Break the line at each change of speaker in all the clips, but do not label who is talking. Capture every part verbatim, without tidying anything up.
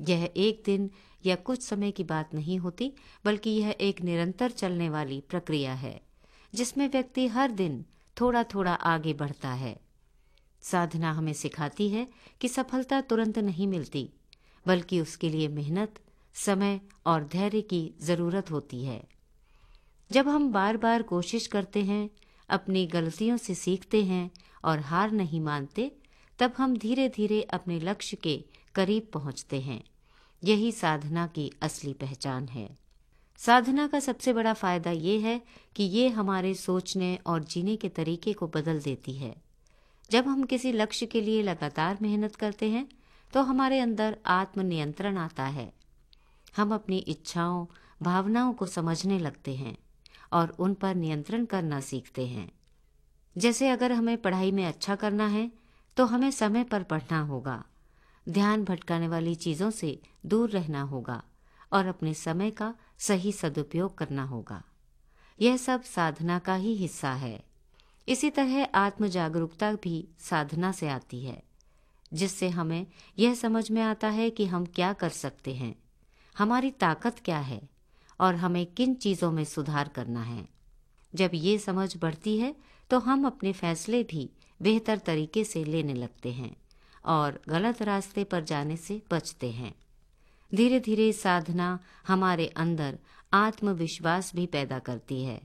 यह एक दिन या कुछ समय की बात नहीं होती, बल्कि यह एक निरंतर चलने वाली प्रक्रिया है जिसमें व्यक्ति हर दिन थोड़ा थोड़ा आगे बढ़ता है। साधना हमें सिखाती है कि सफलता तुरंत नहीं मिलती, बल्कि उसके लिए मेहनत, समय और धैर्य की जरूरत होती है। जब हम बार बार कोशिश करते हैं, अपनी गलतियों से सीखते हैं और हार नहीं मानते, तब हम धीरे धीरे अपने लक्ष्य के करीब पहुंचते हैं। यही साधना की असली पहचान है। साधना का सबसे बड़ा फायदा ये है कि ये हमारे सोचने और जीने के तरीके को बदल देती है। जब हम किसी लक्ष्य के लिए लगातार मेहनत करते हैं, तो हमारे अंदर आत्मनियंत्रण आता है। हम अपनी इच्छाओं, भावनाओं को समझने लगते हैं और उन पर नियंत्रण करना सीखते हैं। जैसे अगर हमें पढ़ाई में अच्छा करना है, तो हमें समय पर पढ़ना होगा, ध्यान भटकाने वाली चीजों से दूर रहना होगा और अपने समय का सही सदुपयोग करना होगा। यह सब साधना का ही हिस्सा है। इसी तरह आत्म जागरूकता भी साधना से आती है, जिससे हमें यह समझ में आता है कि हम क्या कर सकते हैं, हमारी ताकत क्या है और हमें किन चीजों में सुधार करना है। जब ये समझ बढ़ती है, तो हम अपने फैसले भी बेहतर तरीके से लेने लगते हैं और गलत रास्ते पर जाने से बचते हैं। धीरे धीरे साधना हमारे अंदर आत्मविश्वास भी पैदा करती है।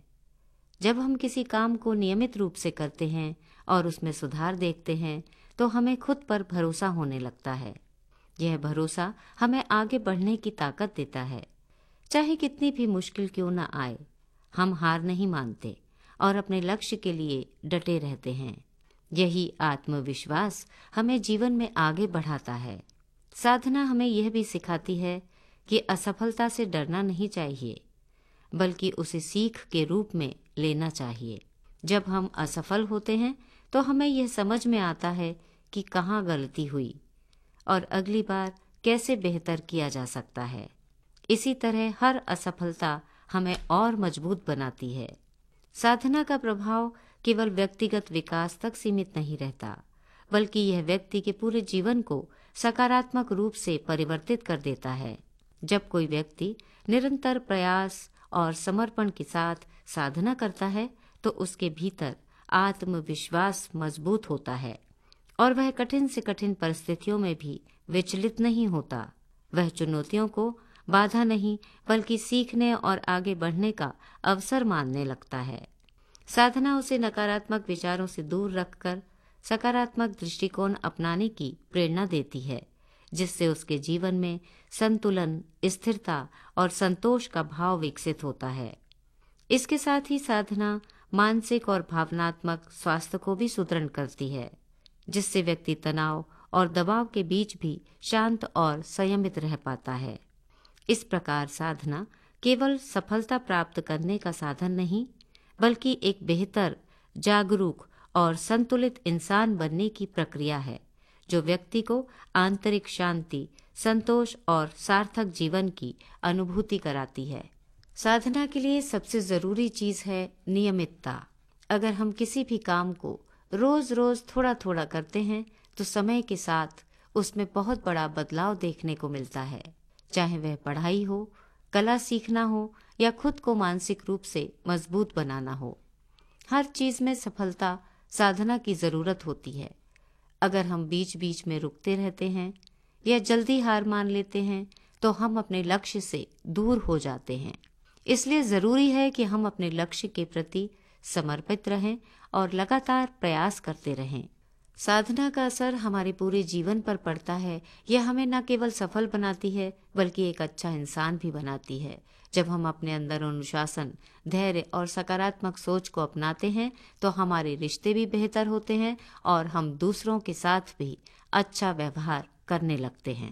जब हम किसी काम को नियमित रूप से करते हैं और उसमें सुधार देखते हैं, तो हमें खुद पर भरोसा होने लगता है। यह भरोसा हमें आगे बढ़ने की ताकत देता है। चाहे कितनी भी मुश्किल क्यों न आए, हम हार नहीं मानते और अपने लक्ष्य के लिए डटे रहते हैं। यही आत्मविश्वास हमें जीवन में आगे बढ़ाता है। साधना हमें यह भी सिखाती है कि असफलता से डरना नहीं चाहिए, बल्कि उसे सीख के रूप में लेना चाहिए। जब हम असफल होते हैं, तो हमें यह समझ में आता है कि कहाँ गलती हुई और अगली बार कैसे बेहतर किया जा सकता है। इसी तरह हर असफलता हमें और मजबूत बनाती है। साधना का प्रभाव केवल व्यक्तिगत विकास तक सीमित नहीं रहता, बल्कि यह व्यक्ति के पूरे जीवन को सकारात्मक रूप से परिवर्तित कर देता है। जब कोई व्यक्ति निरंतर प्रयास और समर्पण के साथ साधना करता है, तो उसके भीतर आत्मविश्वास मजबूत होता है और वह कठिन से कठिन परिस्थितियों में भी विचलित नहीं होता। वह चुनौतियों को बाधा नहीं, बल्कि सीखने और आगे बढ़ने का अवसर मानने लगता है। साधना उसे नकारात्मक विचारों से दूर रखकर सकारात्मक दृष्टिकोण अपनाने की प्रेरणा देती है, जिससे उसके जीवन में संतुलन, स्थिरता और संतोष का भाव विकसित होता है। इसके साथ ही साधना मानसिक और भावनात्मक स्वास्थ्य को भी सुदृढ़ करती है, जिससे व्यक्ति तनाव और दबाव के बीच भी शांत और संयमित रह पाता है। इस प्रकार साधना केवल सफलता प्राप्त करने का साधन नहीं, बल्कि एक बेहतर, जागरूक और संतुलित इंसान बनने की प्रक्रिया है, जो व्यक्ति को आंतरिक शांति, संतोष और सार्थक जीवन की अनुभूति कराती है। साधना के लिए सबसे जरूरी चीज है नियमितता। अगर हम किसी भी काम को रोज रोज थोड़ा थोड़ा करते हैं, तो समय के साथ उसमें बहुत बड़ा बदलाव देखने को मिलता है। चाहे वह पढ़ाई हो, कला सीखना हो या खुद को मानसिक रूप से मजबूत बनाना हो, हर चीज में सफलता साधना की जरूरत होती है। अगर हम बीच बीच में रुकते रहते हैं या जल्दी हार मान लेते हैं, तो हम अपने लक्ष्य से दूर हो जाते हैं। इसलिए जरूरी है कि हम अपने लक्ष्य के प्रति समर्पित रहें और लगातार प्रयास करते रहें। साधना का असर हमारे पूरे जीवन पर पड़ता है। यह हमें न केवल सफल बनाती है, बल्कि एक अच्छा इंसान भी बनाती है। जब हम अपने अंदर अनुशासन, धैर्य और सकारात्मक सोच को अपनाते हैं, तो हमारे रिश्ते भी बेहतर होते हैं और हम दूसरों के साथ भी अच्छा व्यवहार करने लगते हैं।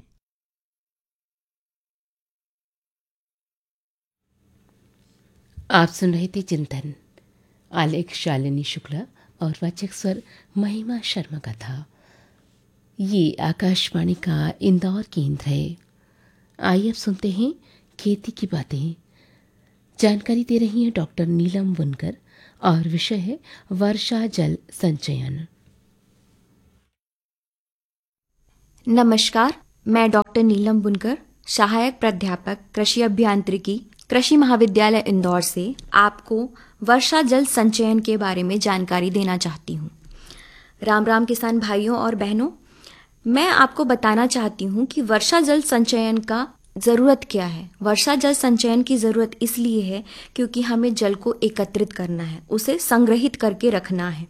आप सुन रहे थे चिंतन। आलेख शालिनी शुक्ला और वाचक स्वर महिमा शर्मा का था। ये आकाशवाणी का इंदौर केंद्र है। आइए अब सुनते हैं खेती की बातें। जानकारी दे रही हैं डॉक्टर नीलम वनकर और विषय है वर्षा जल संचयन।
नमस्कार, मैं डॉक्टर नीलम बुनकर, सहायक प्राध्यापक कृषि अभियांत्रिकी, कृषि महाविद्यालय इंदौर से आपको वर्षा जल संचयन के बारे में जानकारी देना चाहती हूँ। राम राम किसान भाइयों और बहनों, मैं आपको बताना चाहती हूँ कि वर्षा जल संचयन का ज़रूरत क्या है। वर्षा जल संचयन की ज़रूरत इसलिए है क्योंकि हमें जल को एकत्रित करना है, उसे संग्रहित करके रखना है।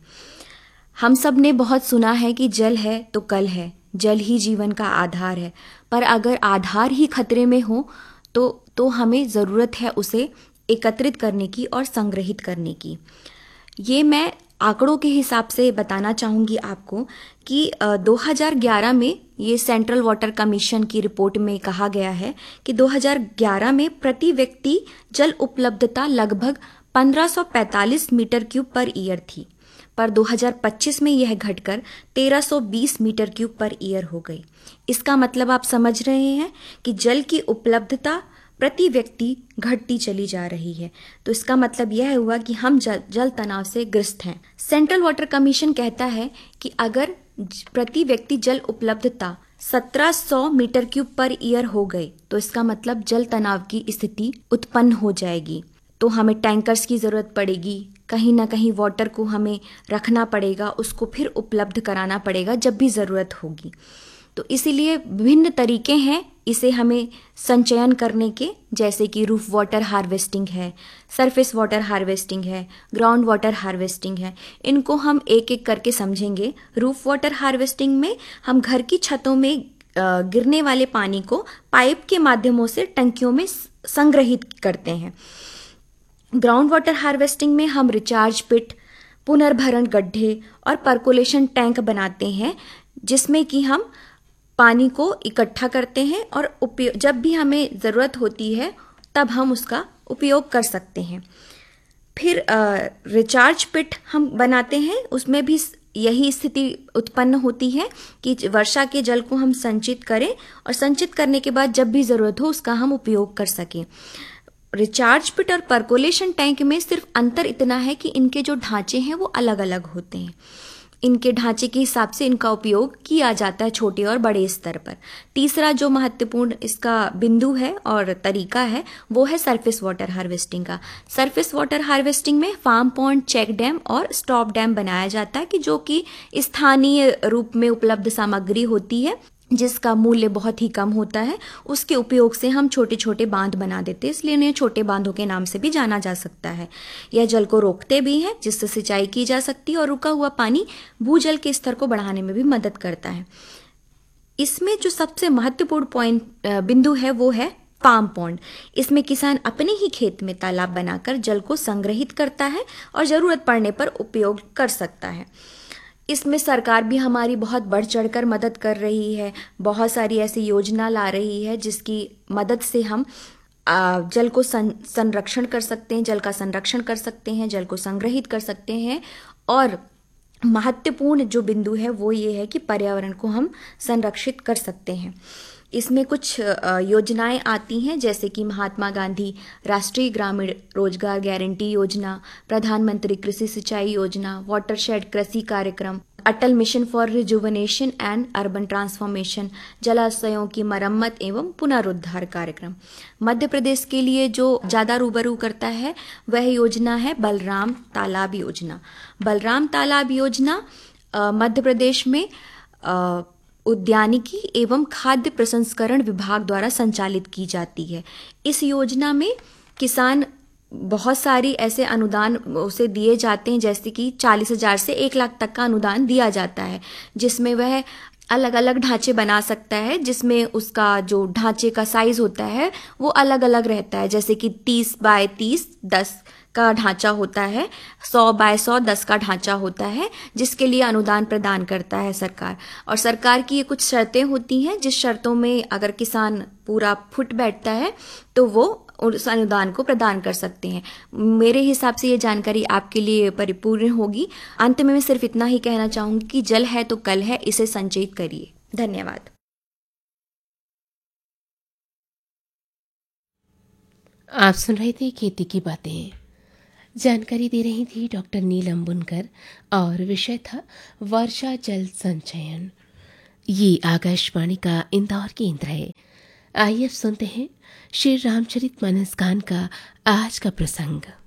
हम सब ने बहुत सुना है कि जल है तो कल है, जल ही जीवन का आधार है। पर अगर आधार ही खतरे में हो तो तो हमें ज़रूरत है उसे एकत्रित करने की और संग्रहित करने की। ये मैं आंकड़ों के हिसाब से बताना चाहूँगी आपको कि दो हज़ार ग्यारह में ये सेंट्रल वाटर कमीशन की रिपोर्ट में कहा गया है कि दो हज़ार ग्यारह में प्रति व्यक्ति जल उपलब्धता लगभग पंद्रह सौ पैंतालीस मीटर क्यूब पर ईयर थी, पर दो हज़ार पच्चीस में यह घटकर तेरह सौ बीस मीटर क्यूब पर ईयर हो गई। इसका मतलब आप समझ रहे हैं कि जल की उपलब्धता प्रति व्यक्ति घटती चली जा रही है। तो इसका मतलब यह हुआ कि हम जल, जल तनाव से ग्रस्त हैं। सेंट्रल वाटर कमीशन कहता है कि अगर प्रति व्यक्ति जल उपलब्धता सत्रह सौ मीटर क्यूब पर ईयर हो गई तो इसका मतलब जल तनाव की स्थिति उत्पन्न हो जाएगी। तो हमें टैंकर्स की ज़रूरत पड़ेगी, कहीं ना कहीं वाटर को हमें रखना पड़ेगा, उसको फिर उपलब्ध कराना पड़ेगा जब भी ज़रूरत होगी। तो इसीलिए विभिन्न तरीके हैं इसे हमें संचयन करने के, जैसे कि रूफ वाटर हार्वेस्टिंग है, सरफेस वाटर हार्वेस्टिंग है, ग्राउंड वाटर हार्वेस्टिंग है। इनको हम एक एक करके समझेंगे। रूफ वाटर हार्वेस्टिंग में हम घर की छतों में गिरने वाले पानी को पाइप के माध्यमों से टंकियों में संग्रहित करते हैं। ग्राउंड वाटर हार्वेस्टिंग में हम रिचार्ज पिट, पुनर्भरण गड्ढे और पर्कोलेशन टैंक बनाते हैं, जिसमें कि हम पानी को इकट्ठा करते हैं और उपयोग जब भी हमें ज़रूरत होती है तब हम उसका उपयोग कर सकते हैं। फिर रिचार्ज पिट हम बनाते हैं, उसमें भी यही स्थिति उत्पन्न होती है कि वर्षा के जल को हम संचित करें और संचित करने के बाद जब भी ज़रूरत हो उसका हम उपयोग कर सकें। रिचार्ज पिट और पर्कोलेशन टैंक में सिर्फ अंतर इतना है कि इनके जो ढांचे हैं वो अलग अलग होते हैं। इनके ढांचे के हिसाब से इनका उपयोग किया जाता है छोटे और बड़े स्तर पर। तीसरा जो महत्वपूर्ण इसका बिंदु है और तरीका है वो है सरफेस वाटर हार्वेस्टिंग का। सरफेस वाटर हार्वेस्टिंग में फार्म पॉन्ड, चेक डैम और स्टॉप डैम बनाया जाता है कि जो कि स्थानीय रूप में उपलब्ध सामग्री होती है जिसका मूल्य बहुत ही कम होता है। उसके उपयोग से हम छोटे छोटे बांध बना देते हैं, इसलिए इन्हें छोटे बांधों के नाम से भी जाना जा सकता है। यह जल को रोकते भी हैं, जिससे सिंचाई की जा सकती है और रुका हुआ पानी भूजल के स्तर को बढ़ाने में भी मदद करता है। इसमें जो सबसे महत्वपूर्ण पॉइंट बिंदु है वो है फार्म पॉन्ड। इसमें किसान अपने ही खेत में तालाब बनाकर जल को संग्रहित करता है और ज़रूरत पड़ने पर उपयोग कर सकता है। इसमें सरकार भी हमारी बहुत बढ़ चढ़कर मदद कर रही है, बहुत सारी ऐसी योजना ला रही है जिसकी मदद से हम जल को संरक्षण कर सकते हैं, जल का संरक्षण कर सकते हैं, जल को संग्रहित कर सकते हैं। और महत्वपूर्ण जो बिंदु है वो ये है कि पर्यावरण को हम संरक्षित कर सकते हैं। इसमें कुछ योजनाएं आती हैं, जैसे कि महात्मा गांधी राष्ट्रीय ग्रामीण रोजगार गारंटी योजना, प्रधानमंत्री कृषि सिंचाई योजना, वाटरशेड कृषि कार्यक्रम, अटल mission for rejuvenation and urban transformation, जलाशयों की मरम्मत एवं पुनरुद्धार कार्यक्रम। मध्य प्रदेश के लिए जो ज़्यादा रूबरू करता है वह योजना है बलराम तालाब योजना। बलराम तालाब योजना मध्य प्रदेश में आ, उद्यानिकी एवं खाद्य प्रसंस्करण विभाग द्वारा संचालित की जाती है। इस योजना में किसान बहुत सारी ऐसे अनुदान उसे दिए जाते हैं, जैसे कि चालीस हजार से एक लाख तक का अनुदान दिया जाता है, जिसमें वह अलग अलग ढांचे बना सकता है, जिसमें उसका जो ढांचे का साइज होता है वो अलग अलग रहता है। जैसे कि तीस बाय तीस दस का ढांचा होता है, सौ बाय सौ दस का ढांचा होता है, जिसके लिए अनुदान प्रदान करता है सरकार। और सरकार की ये कुछ शर्तें होती हैं, जिस शर्तों में अगर किसान पूरा फुट बैठता है तो वो उस अनुदान को प्रदान कर सकते हैं। मेरे हिसाब से ये जानकारी आपके लिए परिपूर्ण होगी। अंत में मैं सिर्फ इतना ही कहना चाहूँगी कि जल है तो कल है, इसे संचयित करिए। धन्यवाद।
आप सुन रहे थे खेती की बातें। जानकारी दे रही थी डॉक्टर नीलम बुनकर और विषय था वर्षा जल संचयन। ये आकाशवाणी का इंदौर केंद्र है। आइए अब सुनते हैं श्री रामचरित मानस गान का आज का प्रसंग।